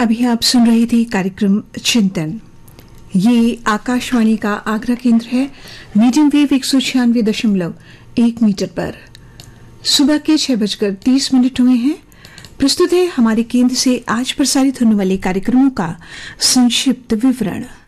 अभी आप सुन रहे थे कार्यक्रम चिंतन। ये आकाशवाणी का आगरा केंद्र है। मीडियम वेव 196.1 मीटर पर सुबह के 6:30 हुए हैं। प्रस्तुत है हमारे केंद्र से आज प्रसारित होने वाले कार्यक्रमों का संक्षिप्त विवरण।